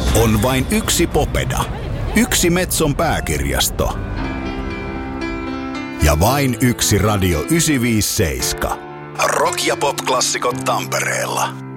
On vain yksi Popeda, yksi Metson pääkirjasto ja vain yksi Radio 957. Rock- ja pop-klassikot Tampereella.